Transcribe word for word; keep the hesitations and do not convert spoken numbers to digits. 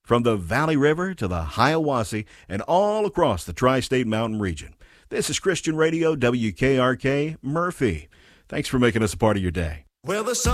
from the Valley River to the Hiawassee and all across the Tri-State Mountain region. This is Christian Radio, W K R K, Murphy. Thanks for making us a part of your day. Well, the sun